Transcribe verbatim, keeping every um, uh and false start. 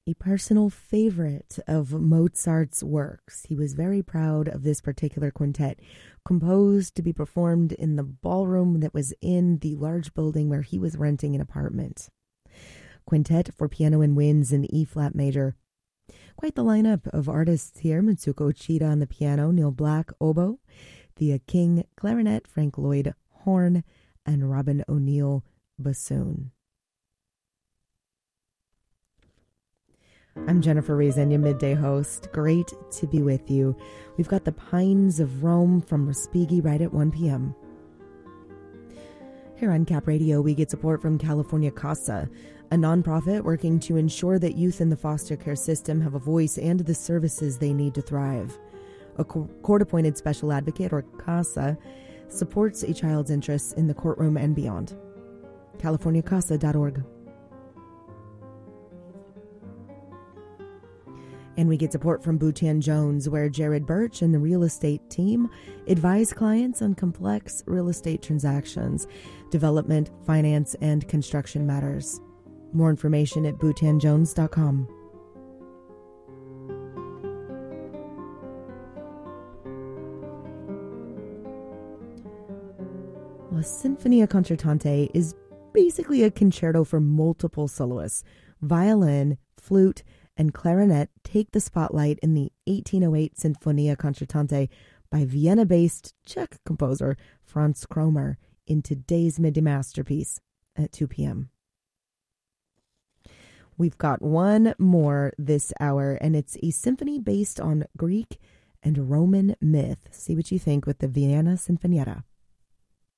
a personal favorite of Mozart's works. He was very proud of this particular quintet, composed to be performed in the ballroom that was in the large building where he was renting an apartment. Quintet for piano and winds in E-flat major. Quite the lineup of artists here. Mitsuko Uchida on the piano, Neil Black, oboe, Thea King, clarinet, Frank Lloyd, horn, and Robin O'Neill, bassoon. I'm Jennifer Reason, your midday host. Great to be with you. We've got the Pines of Rome from Respighi right at one p.m. Here on Cap Radio, we get support from California Casa, a nonprofit working to ensure that youth in the foster care system have a voice and the services they need to thrive. A court-appointed special advocate, or CASA, supports a child's interests in the courtroom and beyond. california casa dot org. And we get support from Boutan Jones, where Jared Birch and the real estate team advise clients on complex real estate transactions, development, finance, and construction matters. More information at boutan jones dot com. Well, a Sinfonia Concertante is basically a concerto for multiple soloists. Violin, flute, and clarinet take the spotlight in the eighteen oh eight Sinfonia Concertante by Vienna-based Czech composer Franz Kromer in today's midday masterpiece at two p.m. We've got one more this hour, and it's a symphony based on Greek and Roman myth. See what you think with the Vienna Sinfonietta.